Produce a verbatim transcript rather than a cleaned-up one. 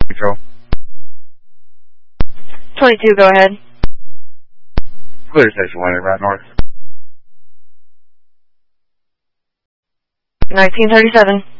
Control. twenty-two, go ahead. Clear station one, right north. nineteen thirty-seven.